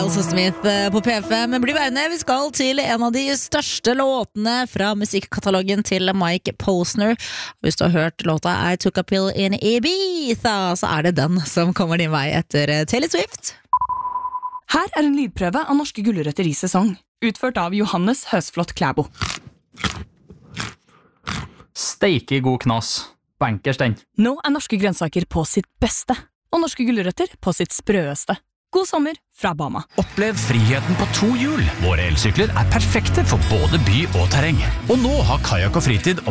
Wilson Smith på P5. Men bli værende, vi skal til en av de største låtene fra musikkatalogen til Mike Posner. Hvis du har hørt låta I Took a Pill in Ibiza, så er det den som kommer din vei etter Taylor Swift. Her er en lydprøve av norske gulrøtter i sesong, utført av Johannes Høsflot Klæbo. Steike god knas. Bankers den. Nå er norske grønnsaker på sitt beste, og norske gulrøtter på sitt sprøeste. God sommer fra Bama. Opplev friheten på 2 hjul. Våre elsykler er perfekte for både by og terreng. Og nå har Kajak og Fritid